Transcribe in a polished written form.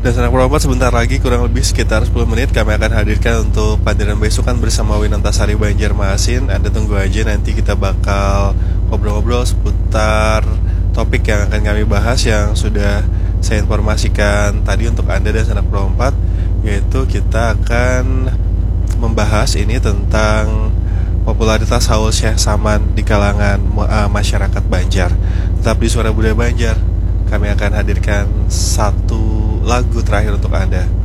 Dan Sanak Perompat sebentar lagi kurang lebih sekitar 10 menit kami akan hadirkan untuk Pandiran Besukan bersama Winantasari Banjarmasin. Anda tunggu aja, nanti kita bakal ngobrol-ngobrol seputar topik yang akan kami bahas yang sudah saya informasikan tadi untuk Anda dan Sanak Perompat, yaitu kita akan membahas ini tentang popularitas Haul Syekh Saman di kalangan masyarakat Banjar. Tetap di Suara Budaya Banjar, kami akan hadirkan satu lagu terakhir untuk Anda.